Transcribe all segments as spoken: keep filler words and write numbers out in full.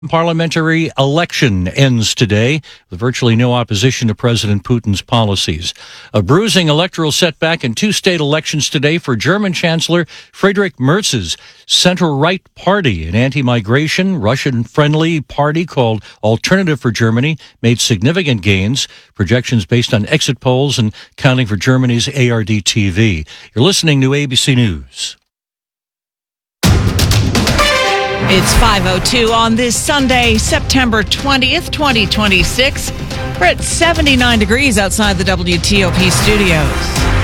Parliamentary election ends today with virtually no opposition to President Putin's policies. A bruising electoral setback in two state elections today for German Chancellor Friedrich Merz's center-right party. An anti-migration, Russian-friendly party called Alternative for Germany made significant gains. Projections based on exit polls and counting for Germany's A R D T V. You're listening to A B C News. It's five oh two on this Sunday, September twentieth, twenty twenty-six. We're at seventy-nine degrees outside the W T O P studios.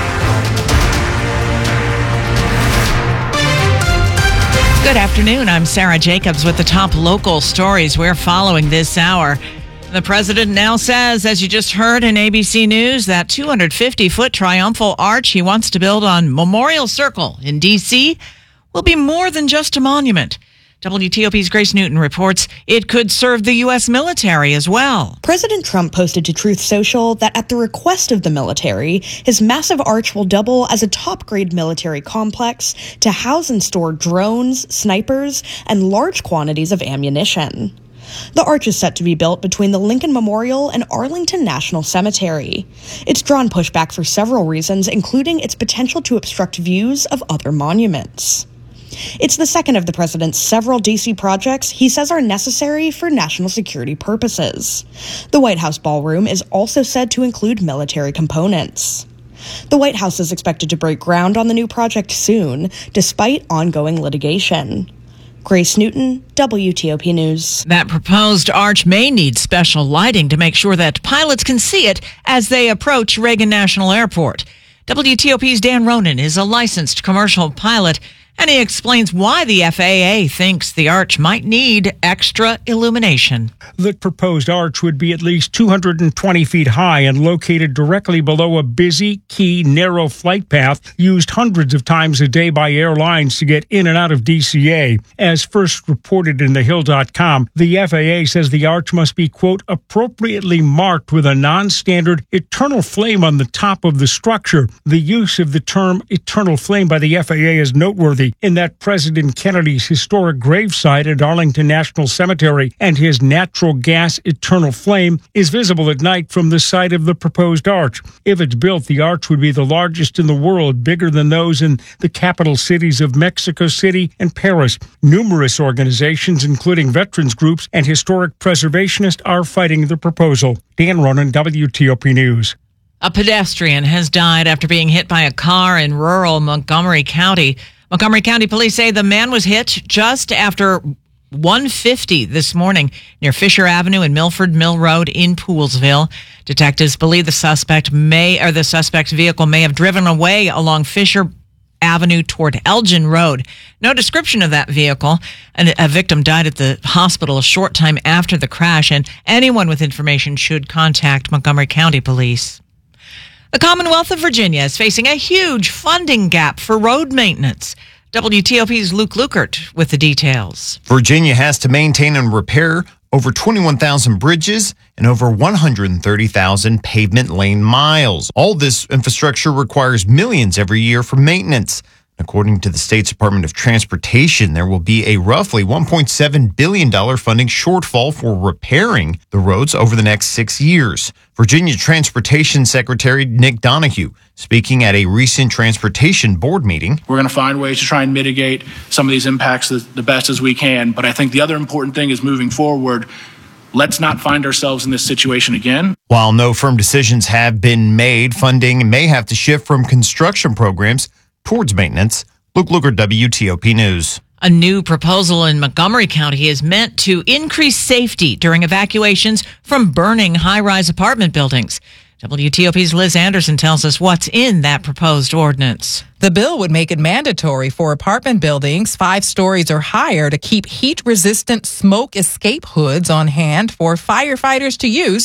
Good afternoon. I'm Sarah Jacobs with the top local stories we're following this hour. The president now says, as you just heard in A B C News, that two hundred fifty foot triumphal arch he wants to build on Memorial Circle in D C will be more than just a monument. W T O P's Grace Newton reports it could serve the U S military as well. President Trump posted to Truth Social that at the request of the military, his massive arch will double as a top-grade military complex to house and store drones, snipers, and large quantities of ammunition. The arch is set to be built between the Lincoln Memorial and Arlington National Cemetery. It's drawn pushback for several reasons, including its potential to obstruct views of other monuments. It's the second of the president's several D C projects he says are necessary for national security purposes. The White House ballroom is also said to include military components. The White House is expected to break ground on the new project soon, despite ongoing litigation. Grace Newton, W T O P News. That proposed arch may need special lighting to make sure that pilots can see it as they approach Reagan National Airport. W T O P's Dan Ronan is a licensed commercial pilot, and he explains why the F A A thinks the arch might need extra illumination. The proposed arch would be at least two hundred twenty feet high and located directly below a busy, key, narrow flight path used hundreds of times a day by airlines to get in and out of D C A. As first reported in the hill dot com, the F A A says the arch must be, quote, appropriately marked with a non-standard eternal flame on the top of the structure. The use of the term eternal flame by the F A A is noteworthy, in that President Kennedy's historic gravesite at Arlington National Cemetery and his natural gas eternal flame is visible at night from the site of the proposed arch. If it's built, the arch would be the largest in the world, bigger than those in the capital cities of Mexico City and Paris. Numerous organizations, including veterans groups and historic preservationists, are fighting the proposal. Dan Ronan, W T O P News. A pedestrian has died after being hit by a car in rural Montgomery County. Montgomery County Police say the man was hit just after one fifty this morning near Fisher Avenue and Milford Mill Road in Poolesville. Detectives believe the suspect may, or the suspect's vehicle may have driven away along Fisher Avenue toward Elgin Road. No description of that vehicle. And a victim died at the hospital a short time after the crash, and anyone with information should contact Montgomery County Police. The Commonwealth of Virginia is facing a huge funding gap for road maintenance. W T O P's Luke Lukert with the details. Virginia has to maintain and repair over twenty-one thousand bridges and over one hundred thirty thousand pavement lane miles. All this infrastructure requires millions every year for maintenance. According to the state's Department of Transportation, there will be a roughly one point seven billion dollars funding shortfall for repairing the roads over the next six years. Virginia Transportation Secretary Nick Donahue, speaking at a recent transportation board meeting. We're going to find ways to try and mitigate some of these impacts the, the best as we can. But I think the other important thing is moving forward, let's not find ourselves in this situation again. While no firm decisions have been made, funding may have to shift from construction programs towards maintenance. Luke Lukert, W T O P News. A new proposal in Montgomery County is meant to increase safety during evacuations from burning high-rise apartment buildings. W T O P's Liz Anderson tells us what's in that proposed ordinance. The bill would make it mandatory for apartment buildings five stories or higher to keep heat-resistant smoke escape hoods on hand for firefighters to use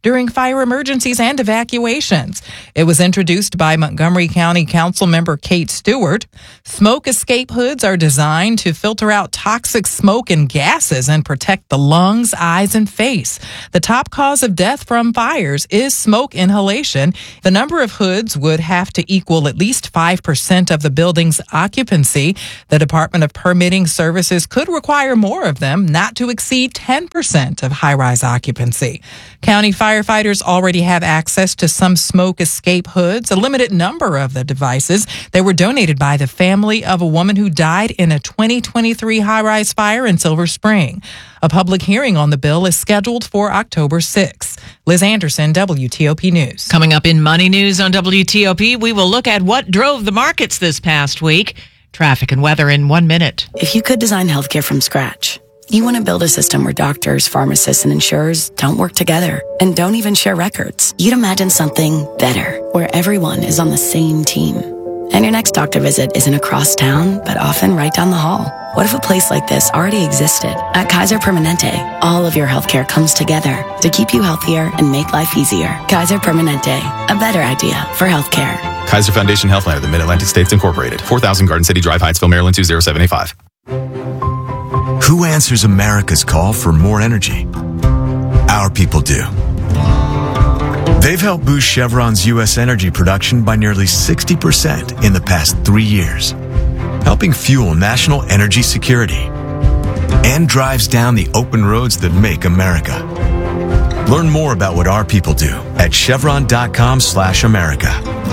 during fire emergencies and evacuations. It was introduced by Montgomery County Council member Kate Stewart. Smoke escape hoods are designed to filter out toxic smoke and gases and protect the lungs, eyes, and face. The top cause of death from fires is smoke inhalation. The number of hoods would have to equal at least five percent of the building's occupancy. The Department of Permitting Services could require more of them, not to exceed ten percent of high-rise occupancy. County firefighters already have access to some smoke escape hoods, a limited number of the devices. They were donated by the family of a woman who died in a twenty twenty-three high-rise fire in Silver Spring. A public hearing on the bill is scheduled for October sixth. Liz Anderson, W T O P News. Coming up in Money News on W T O P, we will look at what drove the markets this past week. Traffic and weather in one minute. If you could design healthcare from scratch, you want to build a system where doctors, pharmacists, and insurers don't work together and don't even share records. You'd imagine something better, where everyone is on the same team. And your next doctor visit isn't across town, but often right down the hall. What if a place like this already existed? At Kaiser Permanente, all of your healthcare comes together to keep you healthier and make life easier. Kaiser Permanente, a better idea for healthcare. Kaiser Foundation Health Plan of the Mid-Atlantic States Incorporated. four thousand Garden City Drive, Hyattsville, Maryland, two zero seven eight five. Who answers America's call for more energy? Our people do. They've helped boost Chevron's U S energy production by nearly sixty percent in the past three years, helping fuel national energy security, and drives down the open roads that make America. Learn more about what our people do at chevron.com slash America.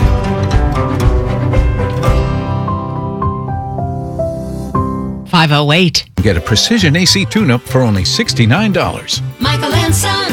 five oh eight. Get a precision A C tune-up for only sixty-nine dollars. Michael and Son.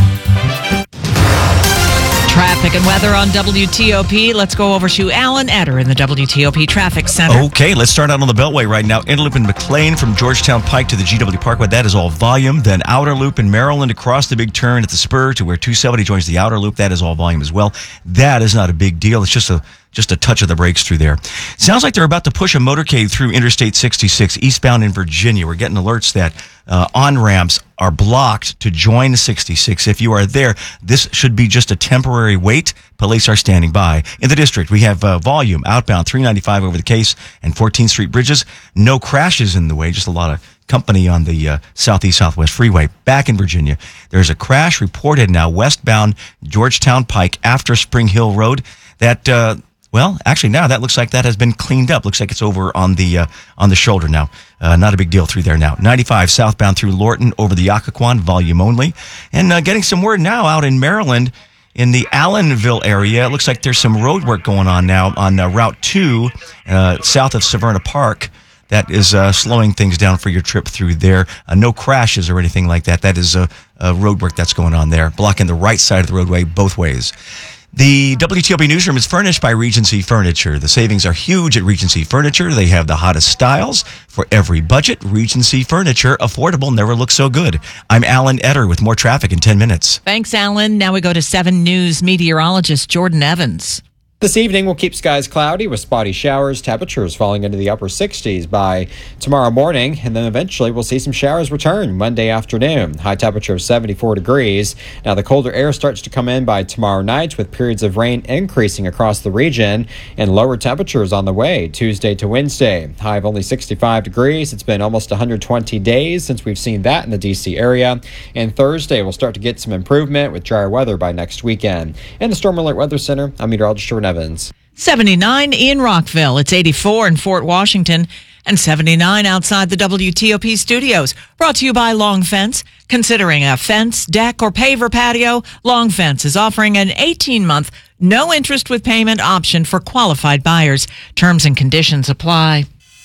Traffic and weather on W T O P. Let's go over to Alan Etter in the W T O P Traffic Center. Okay, let's start out on the Beltway right now. Inner Loop in McLean from Georgetown Pike to the G W Parkway. That is all volume. Then Outer Loop in Maryland across the big turn at the spur to where two seventy joins the Outer Loop. That is all volume as well. That is not a big deal. It's just a just a touch of the brakes through there. Sounds like they're about to push a motorcade through Interstate sixty-six eastbound in Virginia. We're getting alerts that uh, on-ramps are blocked to join sixty-six. If you are there, this should be just a temporary wait. Police are standing by. In the district, we have uh, volume outbound three ninety-five over the Case and fourteenth Street bridges. No crashes in the way, just a lot of company on the uh, Southeast Southwest Freeway. Back in Virginia, there's a crash reported now westbound Georgetown Pike after Spring Hill Road. That uh, Well, actually, now that looks like that has been cleaned up. Looks like it's over on the uh, on the shoulder now. Uh, not a big deal through there now. ninety-five southbound through Lorton over the Occoquan, volume only. And uh, getting some word now out in Maryland in the Allenville area. It looks like there's some road work going on now on uh, Route two uh, south of Severna Park. That is uh, slowing things down for your trip through there. Uh, no crashes or anything like that. That is a uh, uh, road work that's going on there, blocking the right side of the roadway both ways. The W T O P Newsroom is furnished by Regency Furniture. The savings are huge at Regency Furniture. They have the hottest styles for every budget. Regency Furniture, affordable, never looks so good. I'm Alan Etter with more traffic in ten minutes. Thanks, Alan. Now we go to seven News meteorologist Jordan Evans. This evening will keep skies cloudy with spotty showers, temperatures falling into the upper sixties by tomorrow morning, and then eventually we'll see some showers return Monday afternoon. High temperature of seventy-four degrees. Now the colder air starts to come in by tomorrow night with periods of rain increasing across the region and lower temperatures on the way Tuesday to Wednesday. High of only sixty-five degrees. It's been almost one hundred twenty days since we've seen that in the D C area. And Thursday we'll start to get some improvement with drier weather by next weekend. In the Storm Alert Weather Center, I'm meteorologist Jordan Evans. seventy-nine in Rockville. It's eighty-four in Fort Washington and seventy-nine outside the W T O P studios. Brought to you by Long Fence. Considering a fence, deck, or paver patio, Long Fence is offering an eighteen-month, no interest with payment option for qualified buyers. Terms and conditions apply.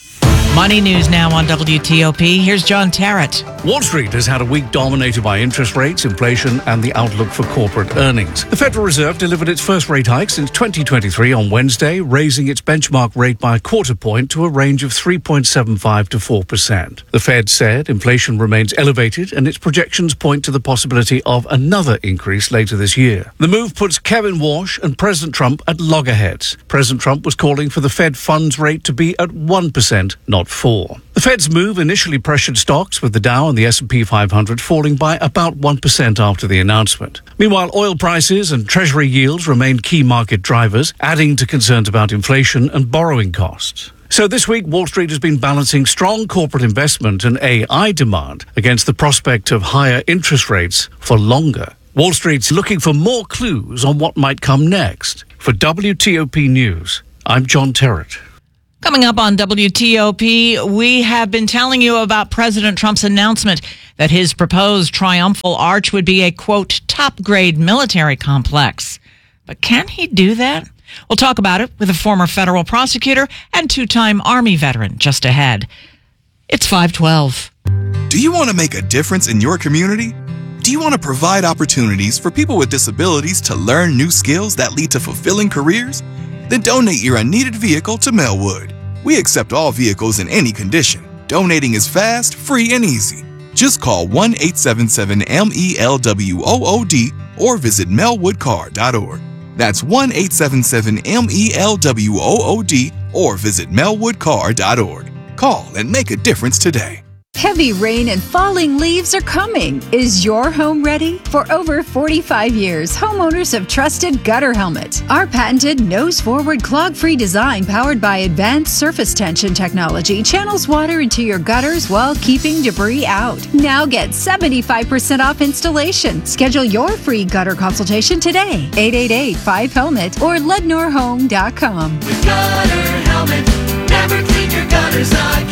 Money News now on W T O P. Here's John Tarrant. Wall Street has had a week dominated by interest rates, inflation, and the outlook for corporate earnings. The Federal Reserve delivered its first rate hike since twenty twenty-three on Wednesday, raising its benchmark rate by a quarter point to a range of three point seven five to four percent. The Fed said inflation remains elevated and its projections point to the possibility of another increase later this year. The move puts Kevin Walsh and President Trump at loggerheads. President Trump was calling for the Fed funds rate to be at one percent, not not four. The Fed's move initially pressured stocks, with the Dow and the S and P five hundred falling by about one percent after the announcement. Meanwhile, oil prices and Treasury yields remained key market drivers, adding to concerns about inflation and borrowing costs. So this week, Wall Street has been balancing strong corporate investment and A I demand against the prospect of higher interest rates for longer. Wall Street's looking for more clues on what might come next. For W T O P News, I'm John Terrett. Coming up on W T O P, we have been telling you about President Trump's announcement that his proposed triumphal arch would be a, quote, top-grade military complex. But can he do that? We'll talk about it with a former federal prosecutor and two-time Army veteran just ahead. It's five twelve. Do you want to make a difference in your community? Do you want to provide opportunities for people with disabilities to learn new skills that lead to fulfilling careers? Then donate your unneeded vehicle to Melwood. We accept all vehicles in any condition. Donating is fast, free, and easy. Just call one eight seven seven M E L W O O D or visit melwood car dot org. That's one eight seven seven M E L W O O D or visit melwood car dot org. Call and make a difference today. Heavy rain and falling leaves are coming. Is your home ready? For over forty-five years, homeowners have trusted Gutter Helmet. Our patented nose-forward clog-free design powered by advanced surface tension technology channels water into your gutters while keeping debris out. Now get seventy-five percent off installation. Schedule your free gutter consultation today. eight eight eight, five helmet or lednor home dot com. With Gutter Helmet, never clean your gutters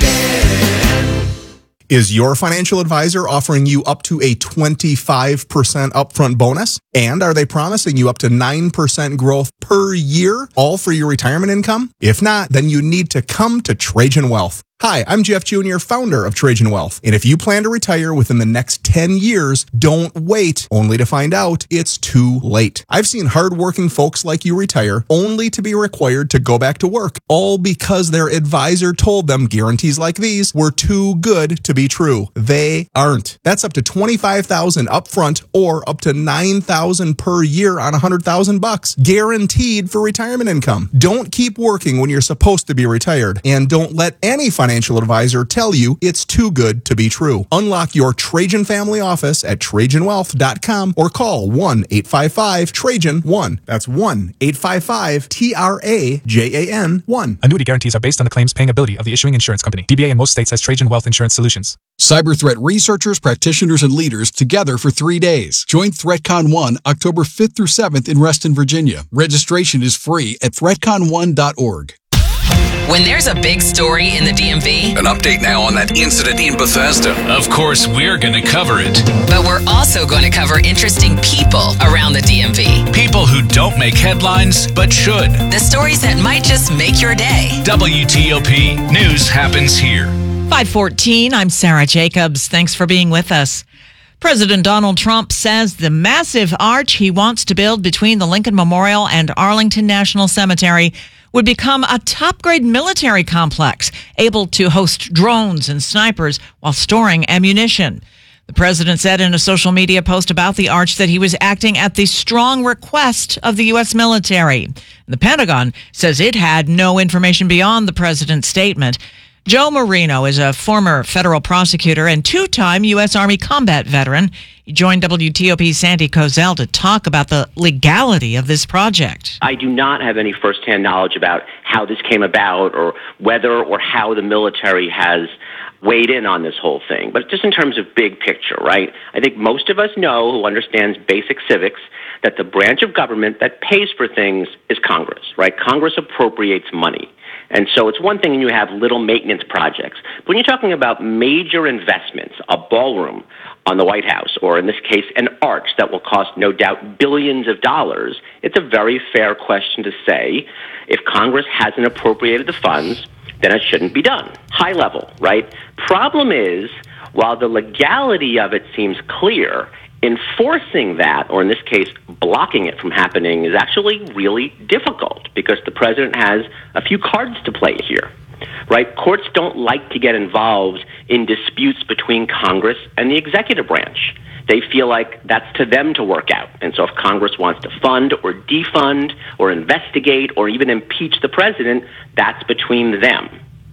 again. Is your financial advisor offering you up to a twenty-five percent upfront bonus? And are they promising you up to nine percent growth per year, all for your retirement income? If not, then you need to come to Trajan Wealth. Hi, I'm Jeff Junior, founder of Trajan Wealth. And if you plan to retire within the next ten years, don't wait only to find out it's too late. I've seen hardworking folks like you retire only to be required to go back to work, all because their advisor told them guarantees like these were too good to be true. They aren't. That's up to twenty-five thousand dollars upfront or up to nine thousand dollars per year on one hundred thousand bucks, guaranteed for retirement income. Don't keep working when you're supposed to be retired, and don't let any financial financial advisor tell you it's too good to be true. Unlock your Trajan family office at trajan wealth dot com or call one eight five five Trajan one. That's one eight five five T R A J A N one. Annuity guarantees are based on the claims paying ability of the issuing insurance company. D B A in most states has Trajan Wealth Insurance Solutions. Cyber threat researchers, practitioners, and leaders together for three days. Join ThreatCon one October fifth through seventh in Reston, Virginia. Registration is free at threat con one dot org. When there's a big story in the D M V, an update now on that incident in Bethesda. Of course, we're going to cover it. But we're also going to cover interesting people around the D M V. People who don't make headlines, but should. The stories that might just make your day. W T O P News happens here. five fourteen, I'm Sarah Jacobs. Thanks for being with us. President Donald Trump says the massive arch he wants to build between the Lincoln Memorial and Arlington National Cemetery would become a top-grade military complex, able to host drones and snipers while storing ammunition. The president said in a social media post about the arch that he was acting at the strong request of the U S military. The Pentagon says it had no information beyond the president's statement. Joe Marino is a former federal prosecutor and two-time U S Army combat veteran. He joined W T O P's Sandy Kozel to talk about the legality of this project. I do not have any firsthand knowledge about how this came about or whether or how the military has weighed in on this whole thing. But just in terms of big picture, right? I think most of us know, who understands basic civics, that the branch of government that pays for things is Congress, right? Congress appropriates money. And so it's one thing when you have little maintenance projects. But when you're talking about major investments, a ballroom on the White House, or in this case, an arch that will cost no doubt billions of dollars, it's a very fair question to say, if Congress hasn't appropriated the funds, then it shouldn't be done. High level, right? Problem is, while the legality of it seems clear, enforcing that, or in this case, blocking it from happening, is actually really difficult because the president has a few cards to play here, right? Courts don't like to get involved in disputes between Congress and the executive branch. They feel like that's to them to work out. And so if Congress wants to fund or defund or investigate or even impeach the president, that's between them.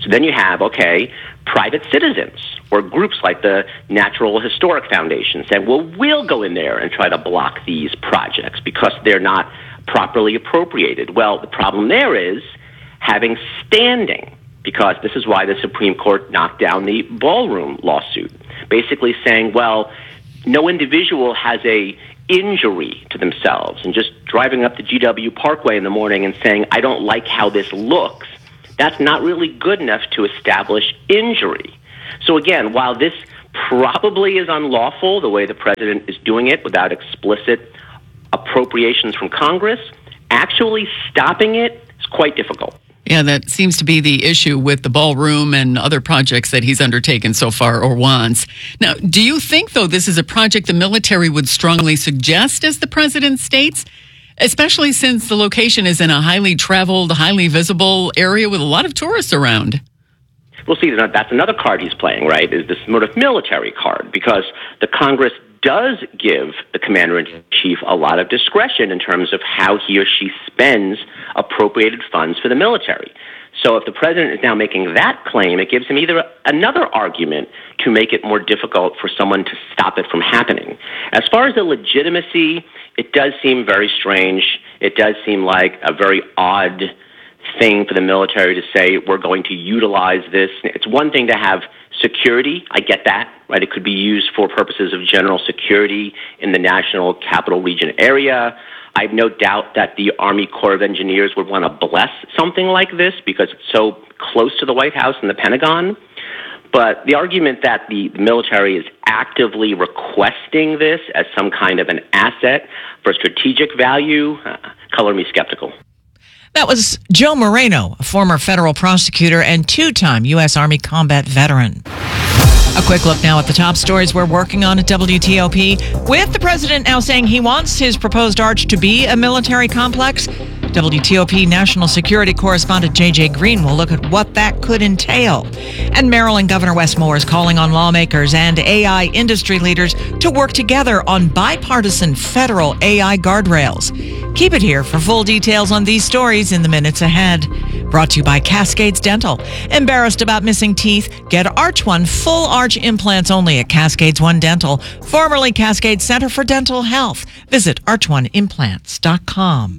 So then you have, okay, private citizens or groups like the Natural Historic Foundation saying, well, we'll go in there and try to block these projects because they're not properly appropriated. Well, the problem there is having standing, because this is why the Supreme Court knocked down the Ballroom lawsuit, basically saying, well, no individual has a injury to themselves, and just driving up the G W Parkway in the morning and saying, I don't like how this looks, that's not really good enough to establish injury. So again, while this probably is unlawful, the way the president is doing it without explicit appropriations from Congress, actually stopping it is quite difficult. Yeah, that seems to be the issue with the Ballroom and other projects that he's undertaken so far or wants. Now, do you think, though, this is a project the military would strongly suggest, as the president states, especially since the location is in a highly traveled, highly visible area with a lot of tourists around? Well, see, that's another card he's playing, right, is this sort of military card, because the Congress does give the commander-in-chief a lot of discretion in terms of how he or she spends appropriated funds for the military. So if the president is now making that claim, it gives him either another argument to make it more difficult for someone to stop it from happening. As far as the legitimacy, it does seem very strange. It does seem like a very odd thing for the military to say, we're going to utilize this. It's one thing to have security. I get that, right? It could be used for purposes of general security in the National Capital Region area. I have no doubt that the Army Corps of Engineers would want to bless something like this because it's so close to the White House and the Pentagon. But the argument that the military is actively requesting this as some kind of an asset for strategic value, uh, color me skeptical. That was Joe Moreno, a former federal prosecutor and two-time U S. Army combat veteran. A quick look now at the top stories we're working on at W T O P. With the president now saying he wants his proposed arch to be a military complex, W T O P national security correspondent J J Green will look at what that could entail. And Maryland Governor Wes Moore is calling on lawmakers and A I industry leaders to work together on bipartisan federal A I guardrails. Keep it here for full details on these stories in the minutes ahead. Brought to you by Cascades Dental. Embarrassed about missing teeth? Get Arch One full arch implants only at Cascades One Dental, formerly Cascades Center for Dental Health. Visit arch one implants dot com.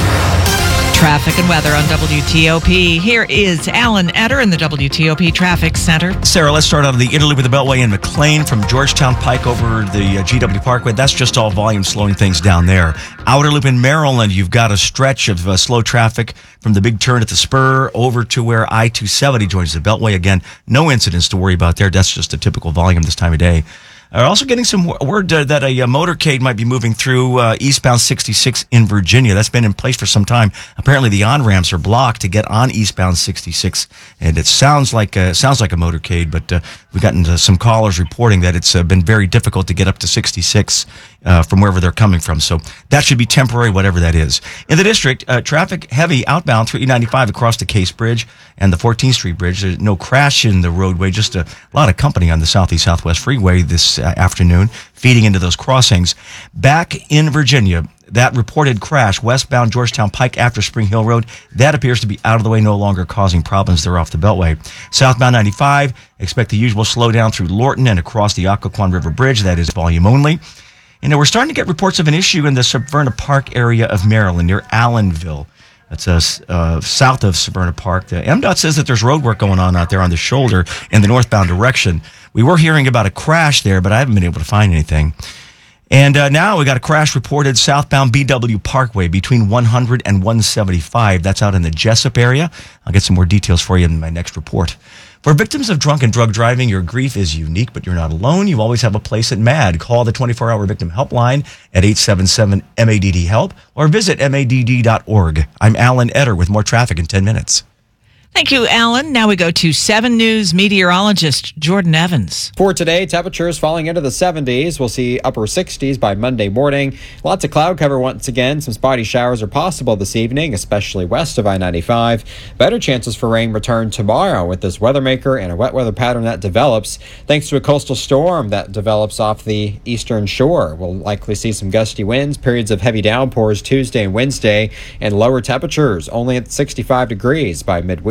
Traffic and weather on W T O P. Here is Alan Etter in the W T O P Traffic Center. Sarah, let's start out of the Interloop of the Beltway in McLean from Georgetown Pike over the uh, G W Parkway. That's just all volume slowing things down there. Outer Loop in Maryland, you've got a stretch of uh, slow traffic from the big turn at the spur over to where I two seventy joins the Beltway. Again, no incidents to worry about there. That's just a typical volume this time of day. We're also getting some word uh, that a uh, motorcade might be moving through uh, eastbound sixty-six in Virginia. That's been in place for some time. Apparently, the on-ramps are blocked to get on eastbound sixty-six, and it sounds like a, sounds like a motorcade, but uh, we've gotten uh, some callers reporting that it's uh, been very difficult to get up to sixty-six uh, from wherever they're coming from. So that should be temporary, whatever that is. In the district, uh, traffic heavy outbound through E ninety-five across the Case Bridge and the fourteenth Street Bridge. There's no crash in the roadway, just a lot of company on the Southeast Southwest Freeway this Uh, afternoon, feeding into those crossings. Back in Virginia, that reported crash westbound Georgetown Pike after Spring Hill Road, that appears to be out of the way, no longer causing problems there off the Beltway. Southbound ninety-five, expect the usual slowdown through Lorton and across the Occoquan River Bridge. That is volume only. And we're starting to get reports of an issue in the Severna Park area of Maryland near Allenville. That's uh, uh, south of Severna Park. The M DOT says that there's road work going on out there on the shoulder in the northbound direction. We were hearing about a crash there, but I haven't been able to find anything. And uh, now we got a crash reported southbound B W Parkway between one hundred and one seventy-five. That's out in the Jessup area. I'll get some more details for you in my next report. For victims of drunk and drug driving, your grief is unique, but you're not alone. You always have a place at M A D. Call the twenty-four hour victim helpline at eight seven seven M A D D help or visit M A D D dot org. I'm Alan Etter with more traffic in ten minutes. Thank you, Alan. Now we go to seven News meteorologist Jordan Evans. For today, temperatures falling into the seventies. We'll see upper sixties by Monday morning. Lots of cloud cover once again. Some spotty showers are possible this evening, especially west of I ninety-five. Better chances for rain return tomorrow with this weather maker and a wet weather pattern that develops thanks to a coastal storm that develops off the eastern shore. We'll likely see some gusty winds, periods of heavy downpours Tuesday and Wednesday, and lower temperatures only at sixty-five degrees by midweek.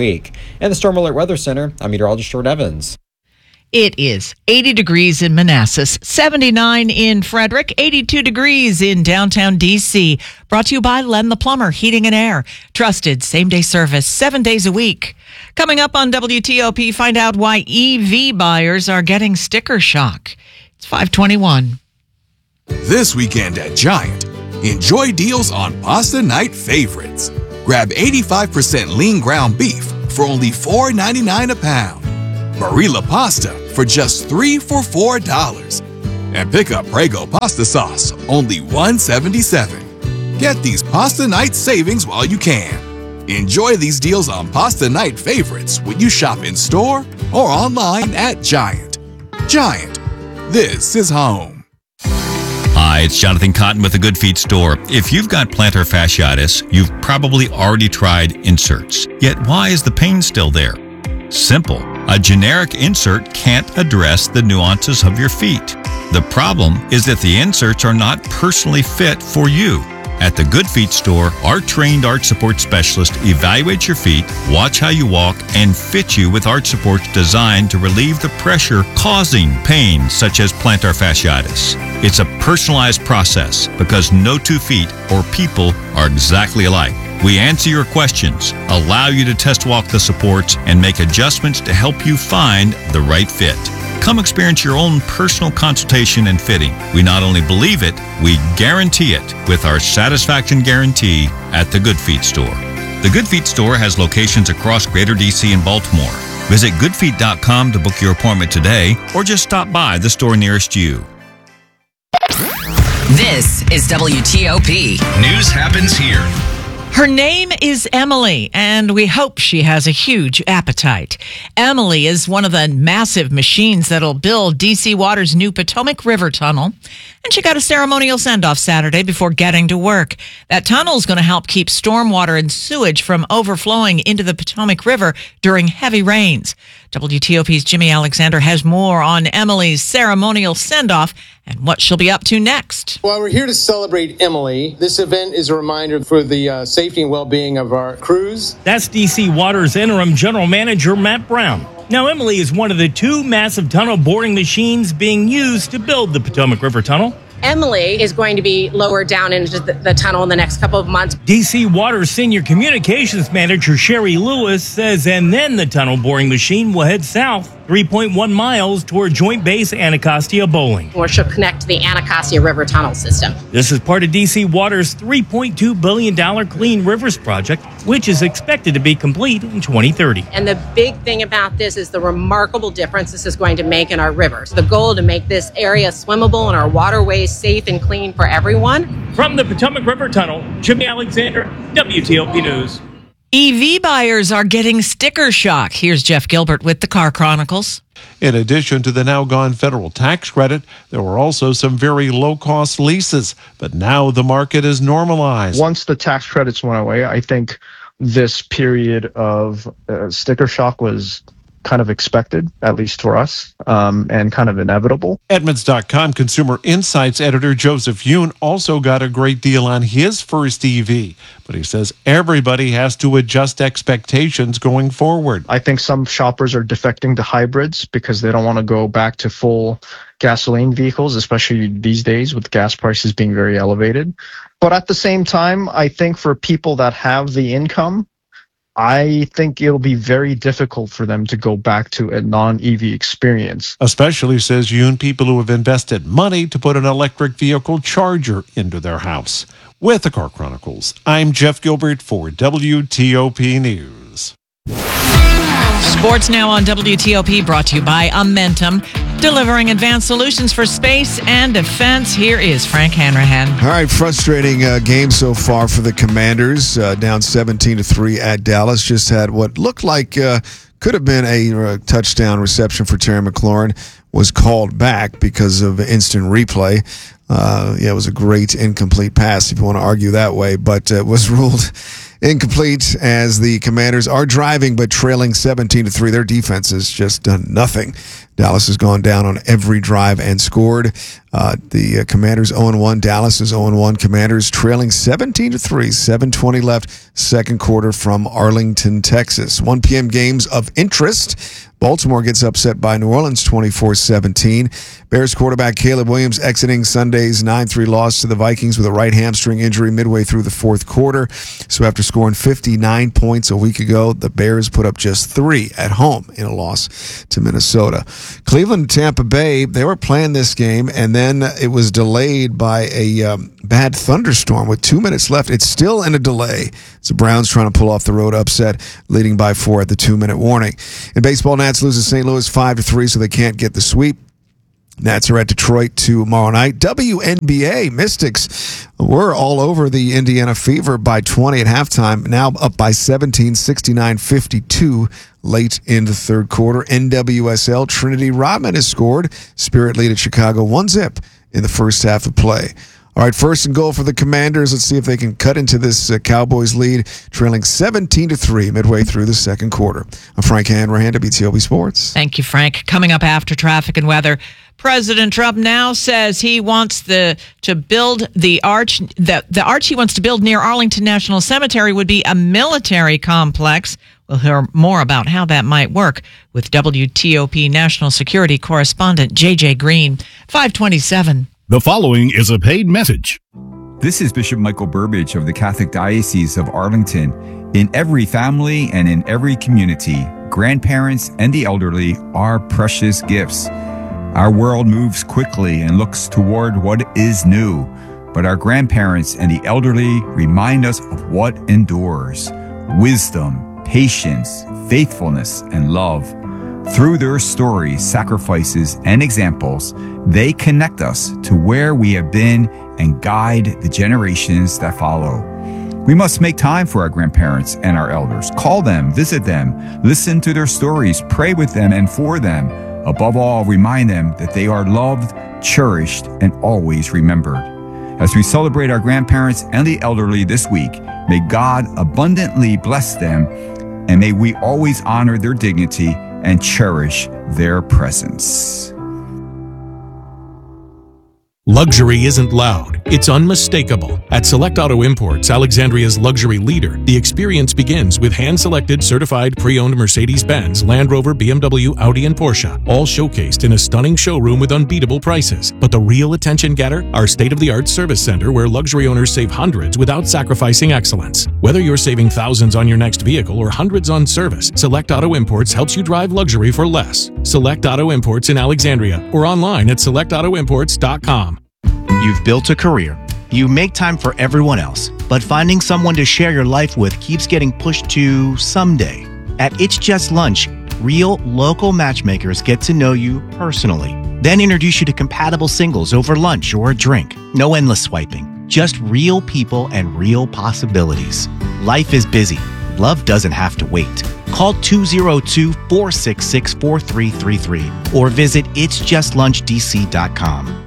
week. In the Storm Alert Weather Center, I'm meteorologist Stuart Evans. It is eighty degrees in Manassas, seventy-nine in Frederick, eighty-two degrees in downtown D C. Brought to you by Len the Plumber, Heating and Air. Trusted same-day service, seven days a week. Coming up on W T O P, find out why E V buyers are getting sticker shock. It's five twenty-one. This weekend at Giant, enjoy deals on pasta night favorites. Grab eighty-five percent lean ground beef for only four ninety-nine a pound. Barilla pasta for just three for four dollars. And pick up Prego pasta sauce, only one seventy-seven. Get these pasta night savings while you can. Enjoy these deals on pasta night favorites when you shop in store or online at Giant. Giant, this is home. Hi, it's Jonathan Cotton with the Good Feet Store. If you've got plantar fasciitis, you've probably already tried inserts. Yet why is the pain still there? Simple. A generic insert can't address the nuances of your feet. The problem is that the inserts are not personally fit for you. At the Good Feet Store, our trained arch support specialist evaluates your feet, watch how you walk, and fit you with arch supports designed to relieve the pressure causing pain such as plantar fasciitis. It's a personalized process because no two feet or people are exactly alike. We answer your questions, allow you to test walk the supports, and make adjustments to help you find the right fit. Come experience your own personal consultation and fitting. We not only believe it, we guarantee it with our satisfaction guarantee at the Good Feet Store. The Good Feet Store has locations across Greater D C and Baltimore. Visit good feet dot com to book your appointment today or just stop by the store nearest you. This is W T O P. News happens here. Her name is Emily, and we hope she has a huge appetite. Emily is one of the massive machines that'll build D C Water's new Potomac River Tunnel, and she got a ceremonial send-off Saturday before getting to work. That tunnel is going to help keep stormwater and sewage from overflowing into the Potomac River during heavy rains. W T O P's Jimmy Alexander has more on Emily's ceremonial send-off and what she'll be up to next. While we're here to celebrate Emily, this event is a reminder for the uh, safety and well-being of our crews. That's D C Water's interim general manager, Matt Brown. Now, Emily is one of the two massive tunnel boring machines being used to build the Potomac River Tunnel. Emily is going to be lowered down into the, the tunnel in the next couple of months. D C Water's senior communications manager, Sherry Lewis, says, and then the tunnel boring machine will head south three point one miles toward Joint Base Anacostia Bowling, where she'll connect to the Anacostia River Tunnel system. This is part of D C Water's three point two billion dollars Clean Rivers project, which is expected to be complete in twenty thirty. And the big thing about this is the remarkable difference this is going to make in our rivers. The goal to make this area swimmable and our waterways safe and clean for everyone. From the Potomac River Tunnel, Jimmy Alexander, W T O P News. E V buyers are getting sticker shock. Here's Jeff Gilbert with the Car Chronicles. In addition to the now gone federal tax credit, there were also some very low-cost leases, but now the market is normalized. Once the tax credits went away, I think this period of uh, sticker shock was kind of expected, at least for us, um, and kind of inevitable. Edmunds dot com Consumer Insights editor Joseph Yoon also got a great deal on his first E V, but he says everybody has to adjust expectations going forward. I think some shoppers are defecting to hybrids because they don't want to go back to full gasoline vehicles, especially these days with gas prices being very elevated. But at the same time, I think for people that have the income, I think it'll be very difficult for them to go back to a non-E V experience. Especially, says Yoon, people who have invested money to put an electric vehicle charger into their house. With the Car Chronicles, I'm Jeff Gilbert for W T O P News. Sports now on W T O P, brought to you by Amentum, delivering advanced solutions for space and defense. Here is Frank Hanrahan. All right, frustrating uh, game so far for the Commanders, uh, down seventeen to three at Dallas. Just had what looked like uh, could have been a uh, touchdown reception for Terry McLaurin, was called back because of instant replay. Uh, yeah, it was a great incomplete pass, if you want to argue that way, but uh, was ruled incomplete as the Commanders are driving but trailing seventeen to three. Their defense has just done nothing. Dallas has gone down on every drive and scored. Uh, the uh, Commanders oh and one. Dallas is oh and one. Commanders trailing seventeen to three. seven twenty left, second quarter from Arlington, Texas. one p.m. games of interest. Baltimore gets upset by New Orleans twenty-four seventeen. Bears quarterback Caleb Williams exiting Sunday's nine three loss to the Vikings with a right hamstring injury midway through the fourth quarter. So after scoring fifty-nine points a week ago, the Bears put up just three at home in a loss to Minnesota. Cleveland, Tampa Bay, they were playing this game, and then it was delayed by a um, bad thunderstorm with two minutes left. It's still in a delay. So Browns trying to pull off the road upset, leading by four at the two-minute warning. In baseball, Nats loses Saint Louis five to three, so they can't get the sweep. Nats are at Detroit tomorrow night. W N B A, Mystics were all over the Indiana Fever by twenty at halftime, now up by seventeen, sixty-nine fifty-two late in the third quarter. N W S L, Trinity Rodman has scored. Spirit lead at Chicago, one zip in the first half of play. All right, first and goal for the Commanders. Let's see if they can cut into this uh, Cowboys lead, trailing seventeen to three midway through the second quarter. I'm Frank Hanrahan, W T O P Sports. Thank you, Frank. Coming up after traffic and weather, President Trump now says he wants the to build the arch the, the arch he wants to build near Arlington National Cemetery would be a military complex. We'll hear more about how that might work with W T O P National Security Correspondent J J Green. five twenty-seven. The following is a paid message. This is Bishop Michael Burbidge of the Catholic Diocese of Arlington. In every family and in every community, grandparents and the elderly are precious gifts. Our world moves quickly and looks toward what is new, but our grandparents and the elderly remind us of what endures: wisdom, patience, faithfulness, and love. Through their stories, sacrifices, and examples, they connect us to where we have been and guide the generations that follow. We must make time for our grandparents and our elders. Call them, visit them, listen to their stories, pray with them and for them. Above all, remind them that they are loved, cherished, and always remembered. As we celebrate our grandparents and the elderly this week, may God abundantly bless them, and may we always honor their dignity and cherish their presence. Luxury isn't loud, it's unmistakable. At Select Auto Imports, Alexandria's luxury leader, the experience begins with hand-selected, certified, pre-owned Mercedes-Benz, Land Rover, B M W, Audi, and Porsche, all showcased in a stunning showroom with unbeatable prices. But the real attention getter? Our state-of-the-art service center where luxury owners save hundreds without sacrificing excellence. Whether you're saving thousands on your next vehicle or hundreds on service, Select Auto Imports helps you drive luxury for less. Select Auto Imports in Alexandria or online at select auto imports dot com. You've built a career. You make time for everyone else, but finding someone to share your life with keeps getting pushed to someday. At It's Just Lunch, real local matchmakers get to know you personally, then introduce you to compatible singles over lunch or a drink. No endless swiping, just real people and real possibilities. Life is busy. Love doesn't have to wait. Call two oh two, four six six, four three three three or visit its just lunch d c dot com.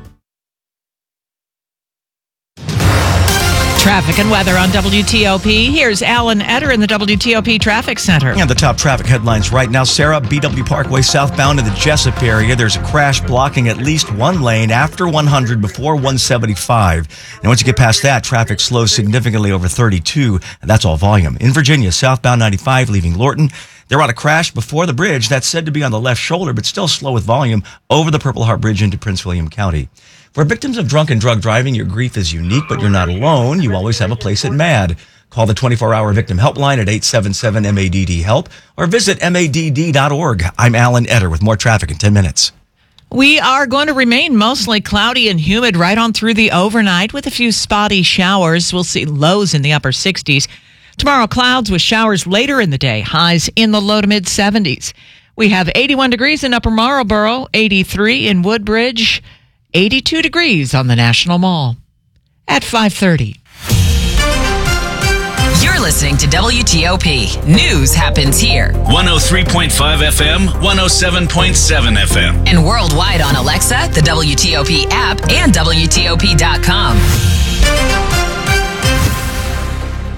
Traffic and weather on W T O P. Here's Alan Etter in the W T O P Traffic Center. And the top traffic headlines right now. Sarah, B W Parkway southbound in the Jessup area. There's a crash blocking at least one lane after one hundred before one seventy-five. And once you get past that, traffic slows significantly over thirty-two. And that's all volume. In Virginia, southbound ninety-five leaving Lorton. They're on a crash before the bridge. That's said to be on the left shoulder, but still slow with volume over the Purple Heart Bridge into Prince William County. For victims of drunk and drug driving, your grief is unique, but you're not alone. You always have a place at MADD. Call the twenty-four hour victim helpline at eight seven seven M A D D HELP or visit M A D D dot org. I'm Alan Etter with more traffic in ten minutes. We are going to remain mostly cloudy and humid right on through the overnight with a few spotty showers. We'll see lows in the upper sixties. Tomorrow, clouds with showers later in the day, highs in the low to mid seventies. We have eighty-one degrees in Upper Marlboro, eighty-three in Woodbridge, eighty-two degrees on the National Mall. At five thirty. You're listening to W T O P. News happens here. one oh three point five F M, one oh seven point seven F M. And worldwide on Alexa, the W T O P app, and W T O P dot com.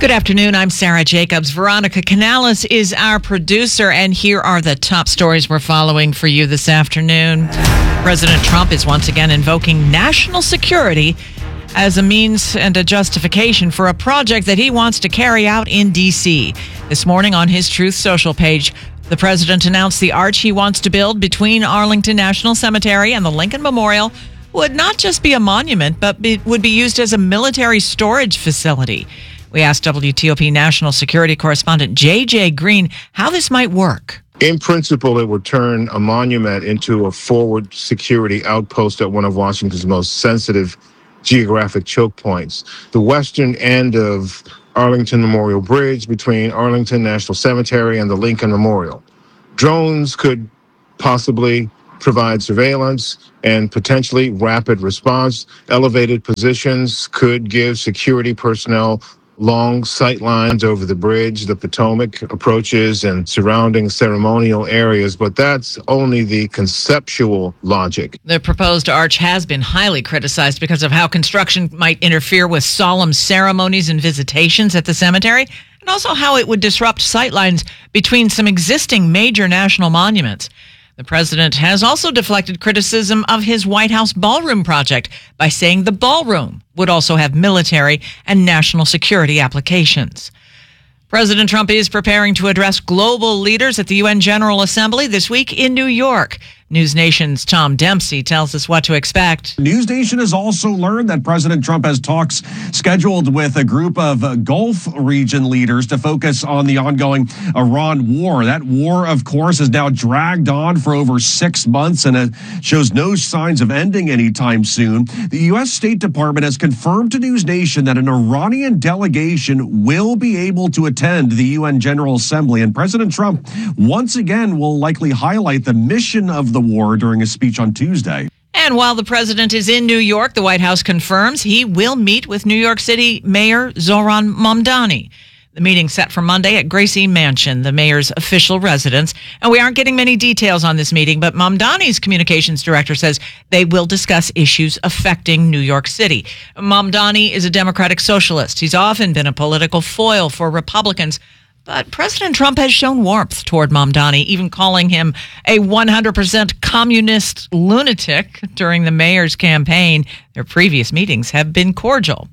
Good afternoon. I'm Sarah Jacobs. Veronica Canales is our producer, and here are the top stories we're following for you this afternoon. President Trump is once again invoking national security as a means and a justification for a project that he wants to carry out in D C. This morning on his Truth Social page, the president announced the arch he wants to build between Arlington National Cemetery and the Lincoln Memorial would not just be a monument, but be, would be used as a military storage facility. We asked W T O P national security correspondent J J Green how this might work. In principle, it would turn a monument into a forward security outpost at one of Washington's most sensitive geographic choke points. The western end of Arlington Memorial Bridge between Arlington National Cemetery and the Lincoln Memorial. Drones could possibly provide surveillance and potentially rapid response. Elevated positions could give security personnel long sight lines over the bridge, the Potomac approaches, and surrounding ceremonial areas, but that's only the conceptual logic. The proposed arch has been highly criticized because of how construction might interfere with solemn ceremonies and visitations at the cemetery, and also how it would disrupt sightlines between some existing major national monuments. The president has also deflected criticism of his White House ballroom project by saying the ballroom would also have military and national security applications. President Trump is preparing to address global leaders at the U N General Assembly this week in New York. News Nation's Tom Dempsey tells us what to expect. News Nation has also learned that President Trump has talks scheduled with a group of uh, Gulf region leaders to focus on the ongoing Iran war. That war, of course, has now dragged on for over six months and it shows no signs of ending anytime soon. The U S State Department has confirmed to News Nation that an Iranian delegation will be able to attend the U N General Assembly, and President Trump once again will likely highlight the mission of the war during a speech on Tuesday. And while the president is in New York, the White House confirms he will meet with New York City Mayor Zohran Mamdani. The meeting set for Monday at Gracie Mansion, the mayor's official residence. And we aren't getting many details on this meeting, but Mamdani's communications director says they will discuss issues affecting New York City. Mamdani is a Democratic socialist. He's often been a political foil for Republicans. But President Trump has shown warmth toward Mamdani, even calling him a one hundred percent communist lunatic during the mayor's campaign. Their previous meetings have been cordial.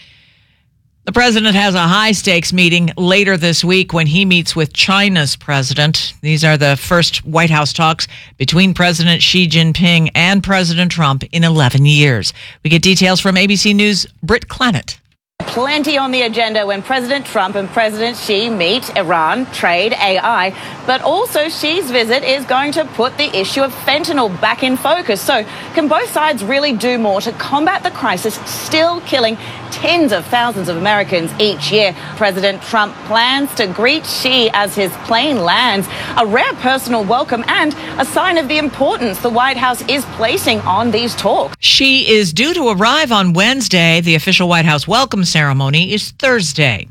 The president has a high-stakes meeting later this week when he meets with China's president. These are the first White House talks between President Xi Jinping and President Trump in eleven years. We get details from A B C News' Britt Clannett. Plenty on the agenda when President Trump and President Xi meet: Iran, trade, A I. But also Xi's visit is going to put the issue of fentanyl back in focus. So can both sides really do more to combat the crisis still killing tens of thousands of Americans each year? President Trump plans to greet Xi as his plane lands, a rare personal welcome and a sign of the importance the White House is placing on these talks. Xi is due to arrive on Wednesday. The official White House welcome ceremony is Thursday.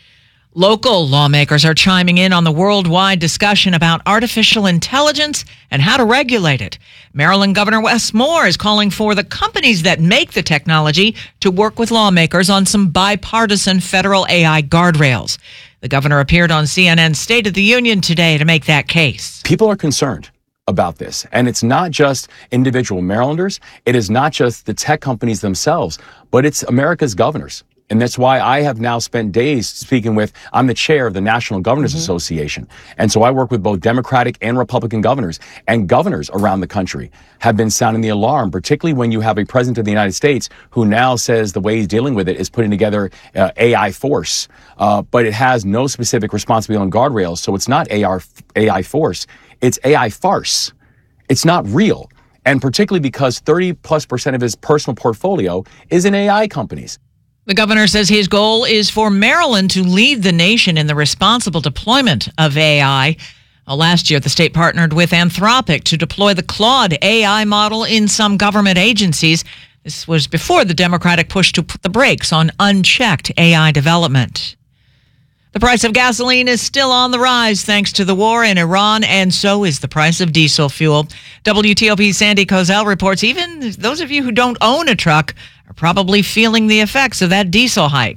Local lawmakers are chiming in on the worldwide discussion about artificial intelligence and how to regulate it. Maryland Governor Wes Moore is calling for the companies that make the technology to work with lawmakers on some bipartisan federal A I guardrails. The governor appeared on C N N's State of the Union today to make that case. People are concerned about this, and it's not just individual Marylanders. It is not just the tech companies themselves, but it's America's governors. And that's why I have now spent days speaking with, I'm the chair of the National Governors mm-hmm. Association. And so I work with both Democratic and Republican governors, and governors around the country have been sounding the alarm, particularly when you have a president of the United States who now says the way he's dealing with it is putting together uh, A I force. Uh, but it has no specific responsibility on guardrails. So it's not A I force. It's A I farce. It's not real. And particularly because thirty plus percent of his personal portfolio is in A I companies. The governor says his goal is for Maryland to lead the nation in the responsible deployment of A I. Well, last year, the state partnered with Anthropic to deploy the Claude A I model in some government agencies. This was before the Democratic push to put the brakes on unchecked A I development. The price of gasoline is still on the rise thanks to the war in Iran, and so is the price of diesel fuel. W T O P's Sandy Kozel reports even those of you who don't own a truck are probably feeling the effects of that diesel hike.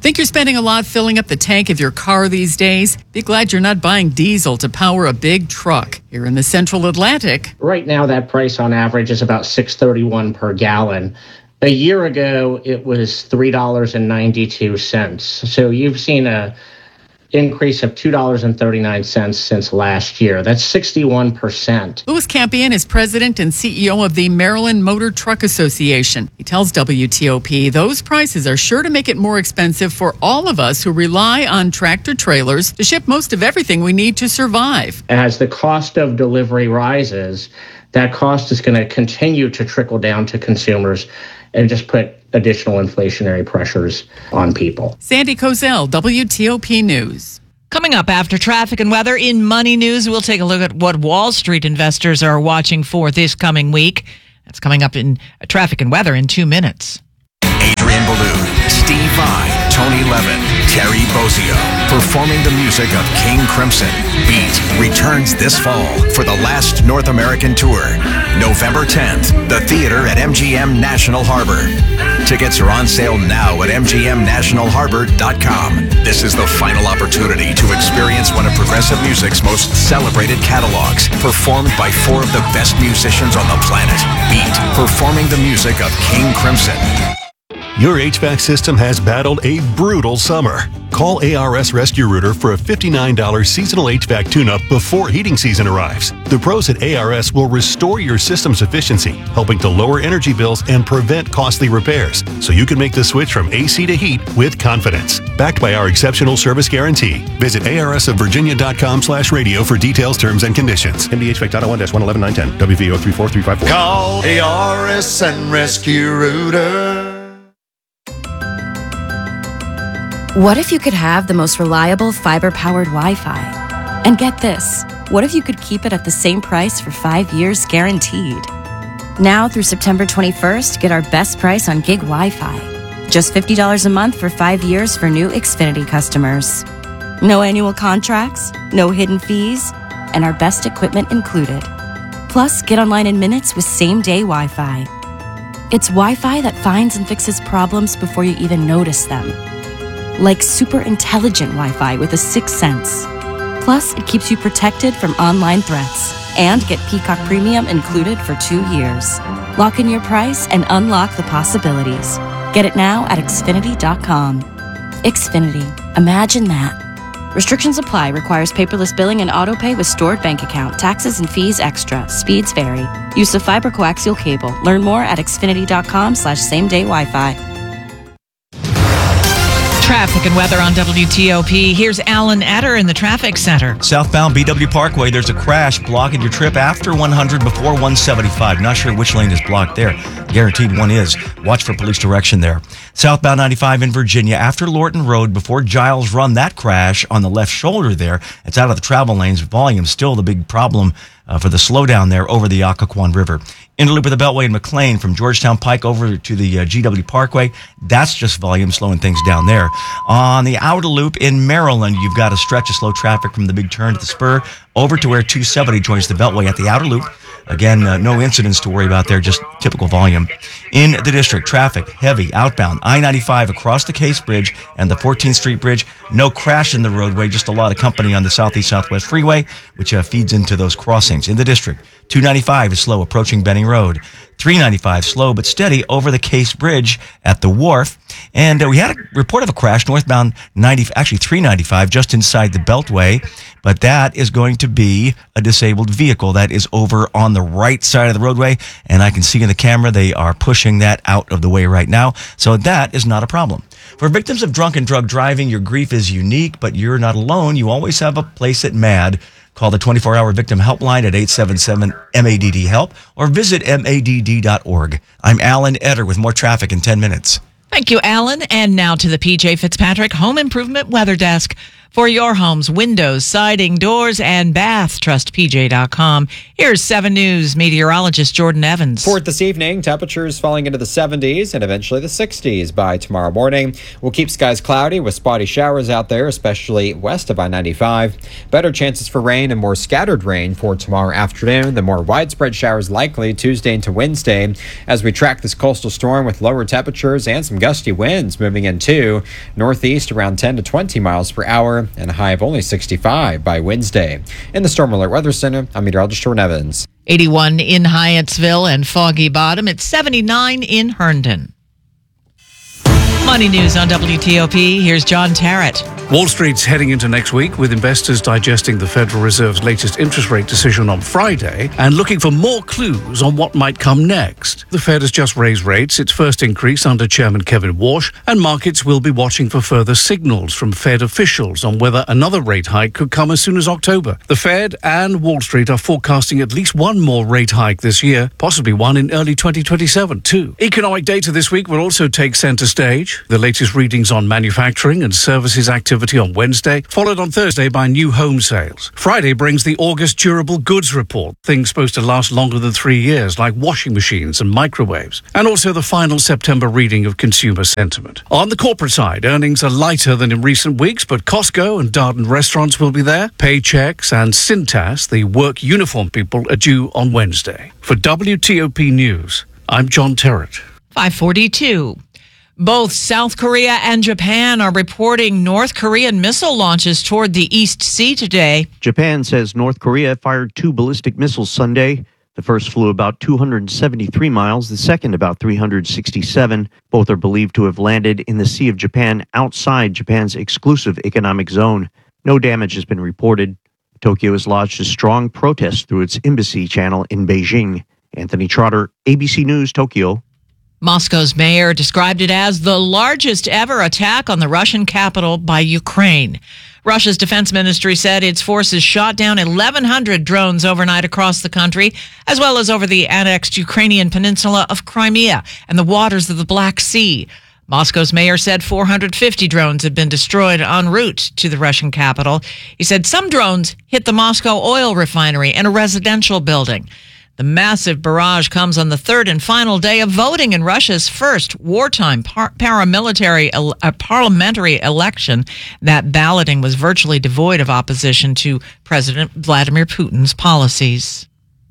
Think you're spending a lot filling up the tank of your car these days? Be glad you're not buying diesel to power a big truck. Here in the Central Atlantic, right now that price on average is about six thirty-one per gallon. A year ago, it was three dollars and ninety-two cents. So you've seen a increase of two dollars and thirty-nine cents since last year. That's sixty-one percent. Louis Campion is president and C E O of the Maryland Motor Truck Association. He tells W T O P those prices are sure to make it more expensive for all of us who rely on tractor trailers to ship most of everything we need to survive. As the cost of delivery rises, that cost is going to continue to trickle down to consumers and just put additional inflationary pressures on people. Sandy Kozel, W T O P News. Coming up after traffic and weather in Money News, we'll take a look at what Wall Street investors are watching for this coming week. That's coming up in uh, traffic and weather in two minutes. Adrian Ballou, Steve Vai, Tony Levin, Terry Bozzio, performing the music of King Crimson. Beat returns this fall for the last North American tour. November tenth, the theater at M G M National Harbor. Tickets are on sale now at M G M national harbor dot com. This is the final opportunity to experience one of progressive music's most celebrated catalogs, performed by four of the best musicians on the planet. Beat, performing the music of King Crimson. Your H V A C system has battled a brutal summer. Call A R S Rescue Rooter for a fifty-nine dollars seasonal H V A C tune-up before heating season arrives. The pros at A R S will restore your system's efficiency, helping to lower energy bills and prevent costly repairs, so you can make the switch from A C to heat with confidence. Backed by our exceptional service guarantee. Visit A R S of Virginia dot com slash radio for details, terms, and conditions. M D H V A C dot one dash one eleven nine ten. W V O three four three five four. Call A R S and Rescue Rooter. What if you could have the most reliable fiber-powered Wi-Fi? And get this, what if you could keep it at the same price for five years guaranteed? Now through September twenty-first, get our best price on gig Wi-Fi. Just fifty dollars a month for five years for new Xfinity customers. No annual contracts, no hidden fees, and our best equipment included. Plus, get online in minutes with same-day Wi-Fi. It's Wi-Fi that finds and fixes problems before you even notice them. Like super intelligent Wi-Fi with a sixth sense. Plus, it keeps you protected from online threats. And get Peacock Premium included for two years. Lock in your price and unlock the possibilities. Get it now at Xfinity dot com. Xfinity. Imagine that. Restrictions apply. Requires paperless billing and autopay with stored bank account. Taxes and fees extra. Speeds vary. Use of fiber coaxial cable. Learn more at Xfinity dot com slash same day Wi-Fi. Traffic and weather on W T O P. Here's Alan Etter in the traffic center. Southbound B W Parkway, there's a crash blocking your trip after one hundred before one seventy-five. Not sure which lane is blocked there. Guaranteed one is. Watch for police direction there. Southbound ninety-five in Virginia after Lorton Road before Giles Run. That crash on the left shoulder there. It's out of the travel lanes. Volume still the big problem uh, for the slowdown there over the Occoquan River. Interloop of the Beltway in McLean from Georgetown Pike over to the uh, G W Parkway. That's just volume slowing things down there. On the outer loop in Maryland, you've got a stretch of slow traffic from the big turn to the spur over to where two seventy joins the Beltway at the outer loop. Again, uh, no incidents to worry about there, just typical volume. In the district, traffic heavy outbound I ninety-five across the Case Bridge and the fourteenth Street Bridge. No crash in the roadway, just a lot of company on the Southeast Southwest Freeway, which uh, feeds into those crossings. In the district, two ninety-five is slow approaching Benning Road. three ninety-five slow but steady over the Case Bridge at the wharf. And uh, we had a report of a crash northbound ninety, actually three ninety-five just inside the Beltway. But that is going to be a disabled vehicle that is over on the right side of the roadway. And I can see in the camera they are pushing that out of the way right now. So that is not a problem. For victims of drunk and drug driving, your grief is unique, but you're not alone. You always have a place at MADD. Call the twenty-four hour victim helpline at eight seven seven M A D D HELP or visit M A D D dot org. I'm Alan Etter with more traffic in ten minutes. Thank you, Alan. And now to the P J Fitzpatrick Home Improvement Weather Desk. For your home's windows, siding, doors, and bath, trust P J dot com. Here's seven News meteorologist Jordan Evans. For this evening, temperatures falling into the seventies and eventually the sixties by tomorrow morning. We'll keep skies cloudy with spotty showers out there, especially west of I ninety-five. Better chances for rain and more scattered rain for tomorrow afternoon. The more widespread showers likely Tuesday into Wednesday as we track this coastal storm with lower temperatures and some gusty winds moving in too. Northeast around ten to twenty miles per hour and a high of only sixty-five by Wednesday. In the Storm Alert Weather Center, I'm meteorologist Jordan Evans. eighty-one in Hyattsville and Foggy Bottom. It's seventy-nine in Herndon. Money News on W T O P. Here's John Tarrant. Wall Street's heading into next week with investors digesting the Federal Reserve's latest interest rate decision on Friday and looking for more clues on what might come next. The Fed has just raised rates, its first increase under Chairman Kevin Warsh, and markets will be watching for further signals from Fed officials on whether another rate hike could come as soon as October. The Fed and Wall Street are forecasting at least one more rate hike this year, possibly one in early twenty twenty-seven too. Economic data this week will also take center stage. The latest readings on manufacturing and services activity on Wednesday, followed on Thursday by new home sales. Friday brings the August durable goods report, things supposed to last longer than three years, like washing machines and microwaves, and also the final September reading of consumer sentiment. On the corporate side, earnings are lighter than in recent weeks, but Costco and Darden restaurants will be there. Paychex and Cintas, the work uniform people, are due on Wednesday. For W T O P News, I'm John Tarrant. five forty-two. Both South Korea and Japan are reporting North Korean missile launches toward the East Sea today. Japan says North Korea fired two ballistic missiles Sunday. The first flew about two hundred seventy-three miles, the second about three hundred sixty-seven. Both are believed to have landed in the Sea of Japan outside Japan's exclusive economic zone. No damage has been reported. Tokyo has lodged a strong protest through its embassy channel in Beijing. Anthony Trotter, A B C News, Tokyo. Moscow's mayor described it as the largest ever attack on the Russian capital by Ukraine. Russia's defense ministry said its forces shot down eleven hundred drones overnight across the country, as well as over the annexed Ukrainian peninsula of Crimea and the waters of the Black Sea. Moscow's mayor said four hundred fifty drones had been destroyed en route to the Russian capital. He said some drones hit the Moscow oil refinery and a residential building. The massive barrage comes on the third and final day of voting in Russia's first wartime par- paramilitary el- uh, parliamentary election. That balloting was virtually devoid of opposition to President Vladimir Putin's policies.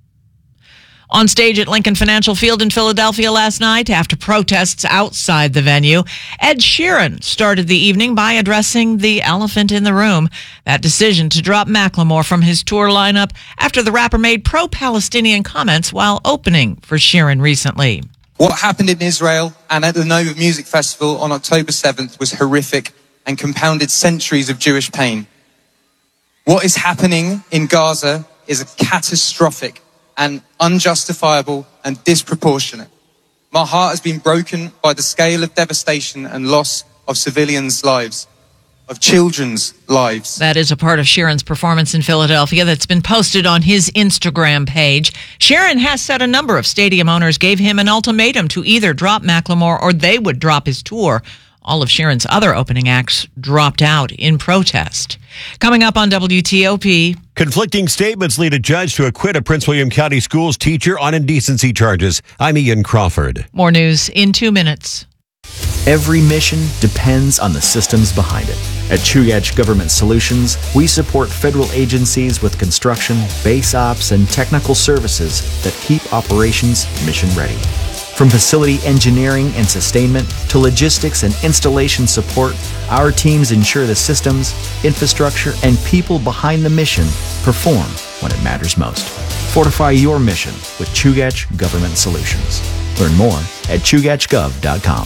On stage at Lincoln Financial Field in Philadelphia last night, after protests outside the venue, Ed Sheeran started the evening by addressing the elephant in the room, that decision to drop Macklemore from his tour lineup after the rapper made pro-Palestinian comments while opening for Sheeran recently. What happened in Israel and at the Nova Music Festival on October seventh was horrific and compounded centuries of Jewish pain. What is happening in Gaza is catastrophic and unjustifiable and disproportionate. My heart has been broken by the scale of devastation and loss of civilians' lives, of children's lives. That is a part of Sheeran's performance in Philadelphia that's been posted on his Instagram page. Sheeran has said a number of stadium owners gave him an ultimatum to either drop Macklemore or they would drop his tour. All of Sheeran's other opening acts dropped out in protest. Coming up on W T O P. Conflicting statements lead a judge to acquit a Prince William County Schools teacher on indecency charges. I'm Ian Crawford. More news in two minutes. Every mission depends on the systems behind it. At Chugach Government Solutions, we support federal agencies with construction, base ops, and technical services that keep operations mission ready. From facility engineering and sustainment to logistics and installation support, our teams ensure the systems, infrastructure, and people behind the mission perform when it matters most. Fortify your mission with Chugach Government Solutions. Learn more at chugach gov dot com.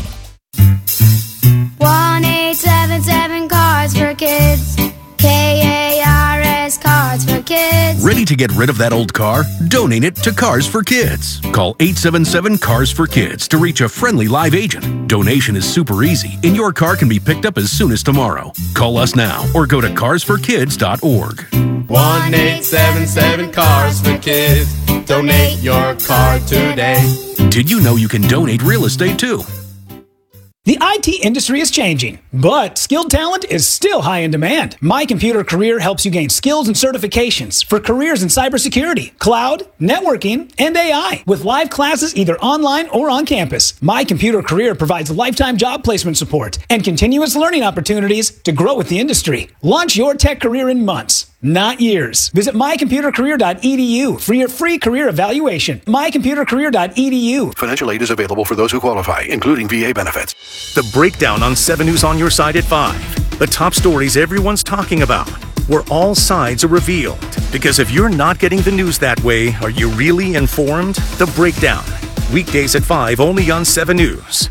one eight seven seven Cars for Kids. K A R S Cars for Kids. Ready to get rid of that old car? Donate it to Cars for Kids. Call eight seven seven Cars for Kids to reach a friendly live agent. Donation is super easy, and your car can be picked up as soon as tomorrow. Call us now or go to cars for kids dot org. one eight seven seven Cars for Kids. Donate your car today. Did you know you can donate real estate too? The I T industry is changing, but skilled talent is still high in demand. My Computer Career helps you gain skills and certifications for careers in cybersecurity, cloud, networking, and A I, with live classes either online or on campus. My Computer Career provides lifetime job placement support and continuous learning opportunities to grow with the industry. Launch your tech career in months, not years. Visit my computer career dot e d u for your free career evaluation. my computer career dot e d u. Financial aid is available for those who qualify, including V A benefits. The Breakdown on seven News on your side at five. The top stories everyone's talking about, where all sides are revealed. Because if you're not getting the news that way, are you really informed? The Breakdown. Weekdays at five, only on seven News.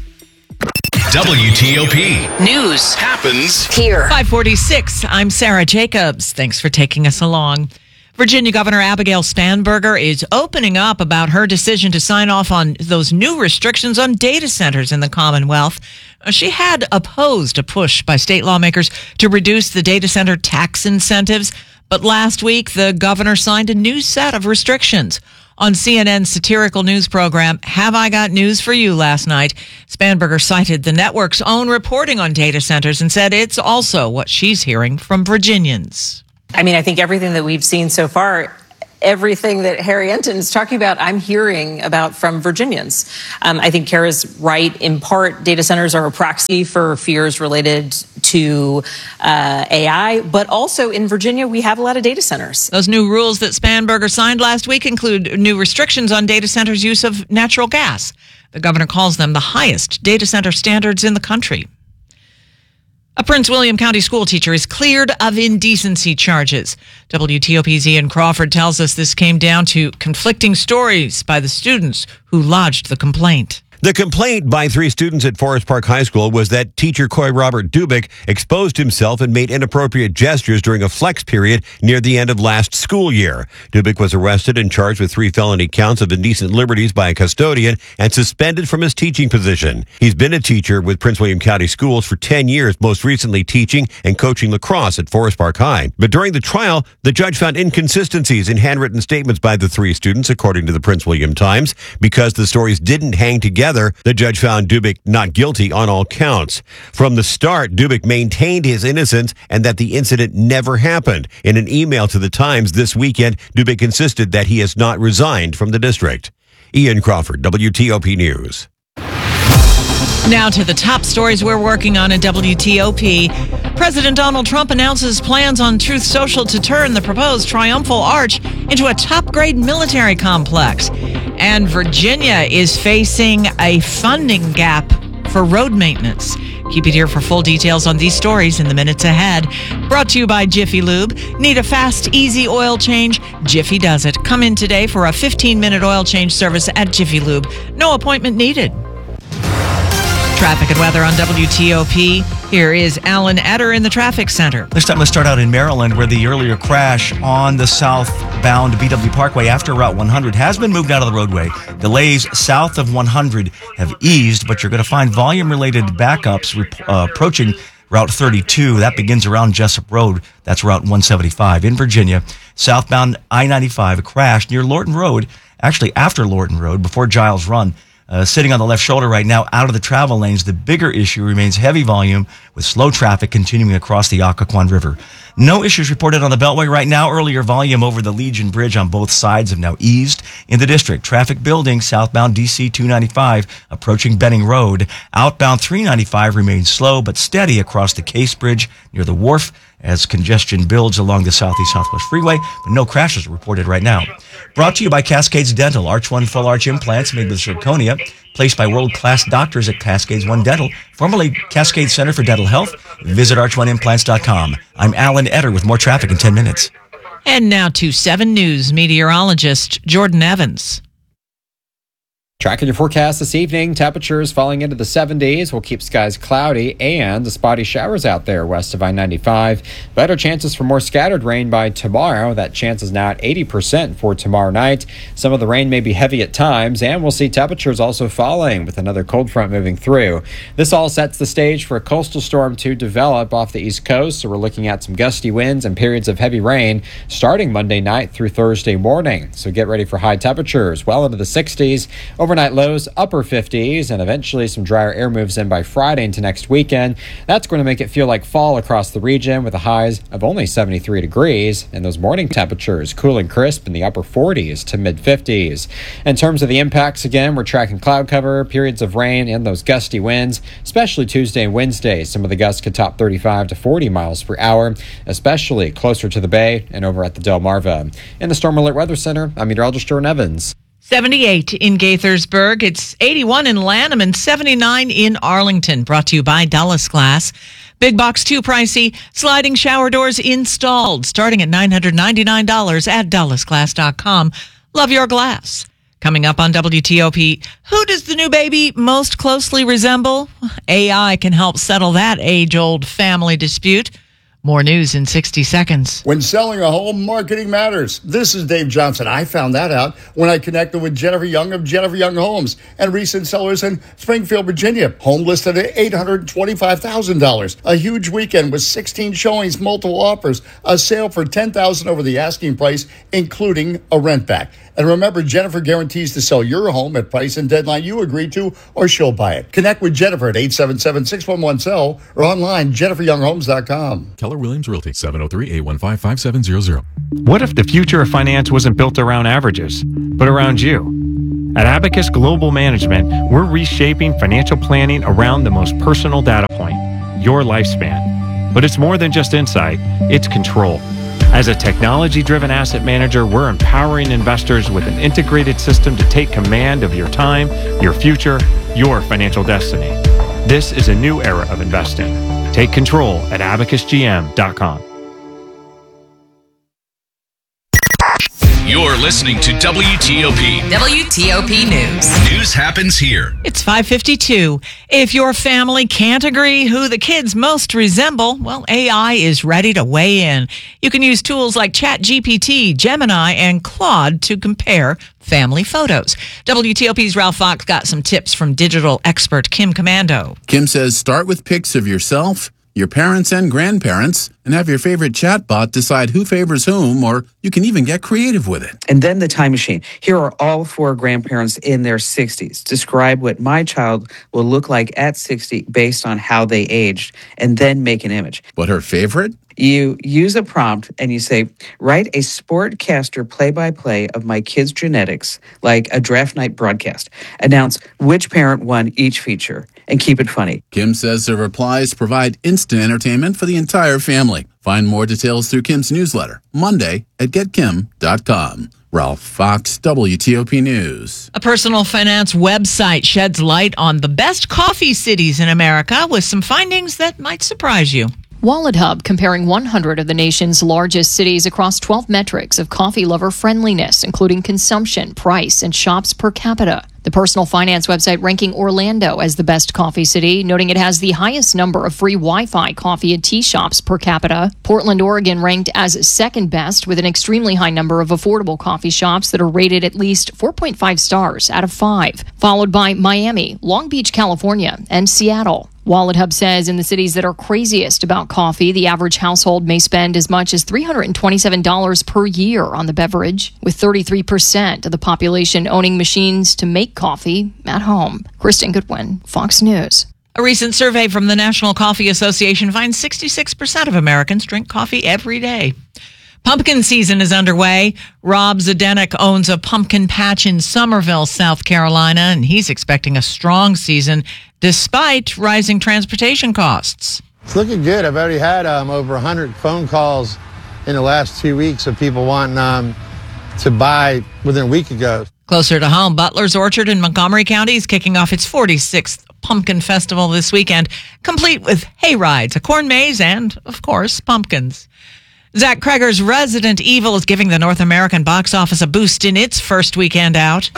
W T O P. News happens here. five forty-six. I'm Sarah Jacobs. Thanks for taking us along. Virginia Governor Abigail Spanberger is opening up about her decision to sign off on those new restrictions on data centers in the Commonwealth. She had opposed a push by state lawmakers to reduce the data center tax incentives, but last week the governor signed a new set of restrictions. On C N N's satirical news program, Have I Got News for You last night, Spanberger cited the network's own reporting on data centers and said it's also what she's hearing from Virginians. I mean, I think everything that we've seen so far, everything that Harry Enton is talking about, I'm hearing about from Virginians. Um, I think Kara's right. In part, data centers are a proxy for fears related to uh, A I, but also in Virginia, we have a lot of data centers. Those new rules that Spanberger signed last week include new restrictions on data centers' use of natural gas. The governor calls them the highest data center standards in the country. A Prince William County school teacher is cleared of indecency charges. W T O P's Ian Crawford tells us this came down to conflicting stories by the students who lodged the complaint. The complaint by three students at Forest Park High School was that teacher Coy Robert Dubik exposed himself and made inappropriate gestures during a flex period near the end of last school year. Dubik was arrested and charged with three felony counts of indecent liberties by a custodian and suspended from his teaching position. He's been a teacher with Prince William County Schools for ten years, most recently teaching and coaching lacrosse at Forest Park High. But during the trial, the judge found inconsistencies in handwritten statements by the three students, according to the Prince William Times. Because the stories didn't hang together, the judge found Dubik not guilty on all counts. From the start, Dubik maintained his innocence and that the incident never happened. In an email to the Times this weekend, Dubik insisted that he has not resigned from the district. Ian Crawford, W T O P News. Now to the top stories we're working on at W T O P. President Donald Trump announces plans on Truth Social to turn the proposed Triumphal Arch into a top-grade military complex. And Virginia is facing a funding gap for road maintenance. Keep it here for full details on these stories in the minutes ahead. Brought to you by Jiffy Lube. Need a fast, easy oil change? Jiffy does it. Come in today for a fifteen-minute oil change service at Jiffy Lube. No appointment needed. Traffic and weather on W T O P. Here is Alan Etter in the traffic center. This time let's start out in Maryland, where the earlier crash on the southbound B W Parkway after Route one hundred has been moved out of the roadway. Delays south of one hundred have eased, but you're going to find volume-related backups uh, approaching Route thirty-two. That begins around Jessup Road. That's Route one seventy-five. In Virginia, southbound I ninety-five crashed near Lorton Road, actually after Lorton Road, before Giles Run. Uh, sitting on the left shoulder right now, out of the travel lanes. The bigger issue remains heavy volume with slow traffic continuing across the Occoquan River. No issues reported on the Beltway right now. Earlier volume over the Legion Bridge on both sides have now eased in the district. Traffic building southbound D C two ninety-five approaching Benning Road. Outbound three ninety-five remains slow but steady across the Case Bridge near the wharf as congestion builds along the Southeast Southwest Freeway, but no crashes reported right now. Brought to you by Cascades Dental, Arch One full arch implants made with zirconia, placed by world-class doctors at Cascades One Dental, formerly Cascade Center for Dental Health. Visit arch one implants dot com. I'm Alan Etter with more traffic in ten minutes. And now to seven News meteorologist Jordan Evans. Tracking your forecast this evening, temperatures falling into the seventies will keep skies cloudy and the spotty showers out there west of I ninety-five. Better chances for more scattered rain by tomorrow. That chance is now at eighty percent for tomorrow night. Some of the rain may be heavy at times, and we'll see temperatures also falling with another cold front moving through. This all sets the stage for a coastal storm to develop off the East Coast, so we're looking at some gusty winds and periods of heavy rain starting Monday night through Thursday morning. So get ready for high temperatures well into the sixties. Over Overnight lows, upper fifties, and eventually some drier air moves in by Friday into next weekend. That's going to make it feel like fall across the region with the highs of only seventy-three degrees, and those morning temperatures cool and crisp in the upper forties to mid fifties. In terms of the impacts, again, we're tracking cloud cover, periods of rain, and those gusty winds, especially Tuesday and Wednesday. Some of the gusts could top thirty-five to forty miles per hour, especially closer to the Bay and over at the Delmarva. In the Storm Alert Weather Center, I'm meteorologist Jordan Evans. seventy-eight in Gaithersburg. It's eighty-one in Lanham and seventy-nine in Arlington. Brought to you by Dulles Glass. Big box too pricey. Sliding shower doors installed, starting at nine hundred ninety-nine dollars at dulles glass dot com. Love your glass. Coming up on W T O P, who does the new baby most closely resemble? A I can help settle that age-old family dispute. More news in sixty seconds. When selling a home, marketing matters. This is Dave Johnson. I found that out when I connected with Jennifer Young of Jennifer Young Homes and recent sellers in Springfield, Virginia. Home listed at eight hundred twenty-five thousand dollars. A huge weekend with sixteen showings, multiple offers, a sale for ten thousand dollars over the asking price, including a rent back. And remember, Jennifer guarantees to sell your home at price and deadline you agree to, or she'll buy it. Connect with Jennifer at eight seven seven, six one one, S E L L or online, jennifer young homes dot com. Keller Williams Realty, seven oh three, eight one five, five seven zero zero. What if the future of finance wasn't built around averages, but around you? At Abacus Global Management, we're reshaping financial planning around the most personal data point, your lifespan. But it's more than just insight, it's control. As a technology-driven asset manager, we're empowering investors with an integrated system to take command of your time, your future, your financial destiny. This is a new era of investing. Take control at abacus g m dot com. You're listening to W T O P. W T O P News. News happens here. It's five fifty-two. If your family can't agree who the kids most resemble, well, A I is ready to weigh in. You can use tools like ChatGPT, Gemini, and Claude to compare family photos. W T O P's Ralph Fox got some tips from digital expert Kim Commando. Kim says start with pics of yourself, your parents and grandparents, and have your favorite chatbot decide who favors whom, or you can even get creative with it. And then the time machine. Here are all four grandparents in their sixties. Describe what my child will look like at sixty based on how they aged, and then make an image. But her favorite? You use a prompt and you say, write a sportcaster play-by-play of my kids' genetics, like a draft night broadcast. Announce which parent won each feature, and keep it funny. Kim says her replies provide instant entertainment for the entire family. Find more details through Kim's newsletter, Monday at get kim dot com. Ralph Fox, W T O P News. A personal finance website sheds light on the best coffee cities in America with some findings that might surprise you. Wallet Hub comparing one hundred of the nation's largest cities across twelve metrics of coffee lover friendliness, including consumption, price, and shops per capita. The personal finance website ranking Orlando as the best coffee city, noting it has the highest number of free Wi-Fi coffee and tea shops per capita. Portland, Oregon ranked as second best with an extremely high number of affordable coffee shops that are rated at least four point five stars out of five, followed by Miami, Long Beach, California, and Seattle. Wallet Hub says in the cities that are craziest about coffee, the average household may spend as much as three hundred twenty-seven dollars per year on the beverage, with thirty-three percent of the population owning machines to make coffee at home. Kristen Goodwin, Fox News. A recent survey from the National Coffee Association finds sixty-six percent of Americans drink coffee every day. Pumpkin season is underway. Rob Zdenek owns a pumpkin patch in Somerville, South Carolina, and he's expecting a strong season despite rising transportation costs. It's looking good. I've already had um, over one hundred phone calls in the last two weeks of people wanting um, to buy within a week ago. Closer to home, Butler's Orchard in Montgomery County is kicking off its forty-sixth Pumpkin Festival this weekend, complete with hay rides, a corn maze, and, of course, pumpkins. Zach Kreger's Resident Evil is giving the North American box office a boost in its first weekend out.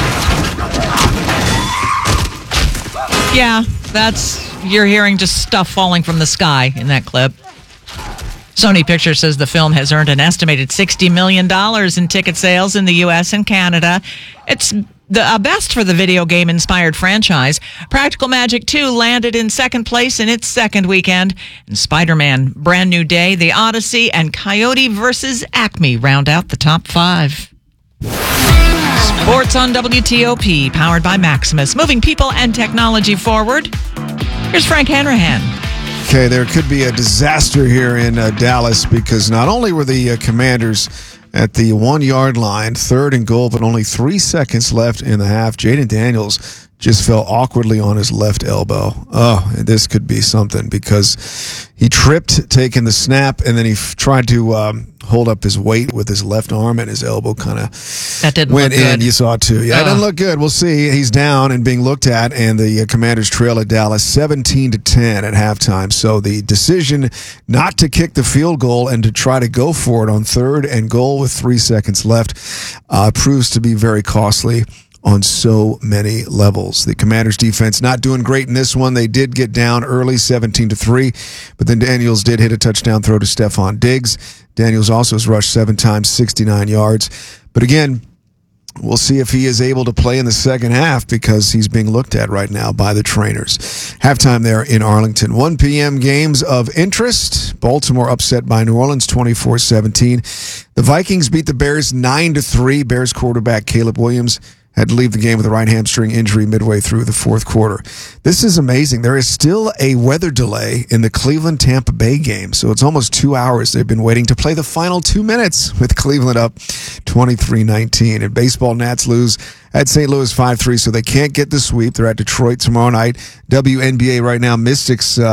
Yeah, that's, you're hearing just stuff falling from the sky in that clip. Sony Pictures says the film has earned an estimated sixty million dollars in ticket sales in the U S and Canada. It's the uh, best for the video game-inspired franchise. Practical Magic two landed in second place in its second weekend. And Spider-Man, Brand New Day, The Odyssey, and Coyote versus Acme round out the top five. Sports on W T O P, powered by Maximus, moving people and technology forward. Here's Frank Hanrahan. Okay, there could be a disaster here in uh, Dallas because not only were the uh, Commanders at the one-yard line, third and goal, but only three seconds left in the half, Jaden Daniels just fell awkwardly on his left elbow. Oh, this could be something because he tripped taking the snap, and then he f- tried to um, hold up his weight with his left arm, and his elbow kind of that didn't went look in. good. You saw it too. Yeah, uh. it doesn't look good. We'll see. He's down and being looked at, and the uh, Commanders trail at Dallas seventeen to ten at halftime. So the decision not to kick the field goal and to try to go for it on third and goal with three seconds left uh, proves to be very costly on so many levels. The Commanders defense not doing great in this one. They did get down early, seventeen to three, but then Daniels did hit a touchdown throw to Stephon Diggs. Daniels also has rushed seven times, sixty-nine yards. But again, we'll see if he is able to play in the second half because he's being looked at right now by the trainers. Halftime there in Arlington. one p.m. games of interest. Baltimore upset by New Orleans twenty-four seventeen. The Vikings beat the Bears nine to three. Bears quarterback Caleb Williams had to leave the game with a right hamstring injury midway through the fourth quarter. This is amazing. There is still a weather delay in the Cleveland-Tampa Bay game, so it's almost two hours. They've been waiting to play the final two minutes with Cleveland up twenty-three nineteen. And baseball, Nats lose at Saint Louis five three, so they can't get the sweep. They're at Detroit tomorrow night. W N B A right now, Mystics uh,